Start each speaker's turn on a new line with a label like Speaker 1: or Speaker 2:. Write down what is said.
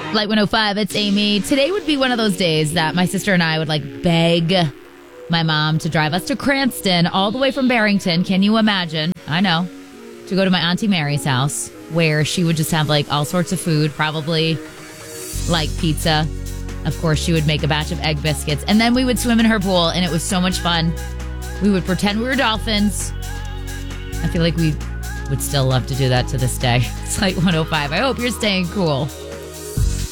Speaker 1: Flight 105, it's Amy. Today would be one of those days that my sister and I would beg my mom to drive us to Cranston all the way from Barrington. Can you imagine? I know. To go to my Auntie Mary's house where she would just have all sorts of food, probably pizza. Of course, she would make a batch of egg biscuits and then we would swim in her pool and it was so much fun. We would pretend we were dolphins. I feel like we would still love to do that to this day. It's 105. I hope you're staying cool.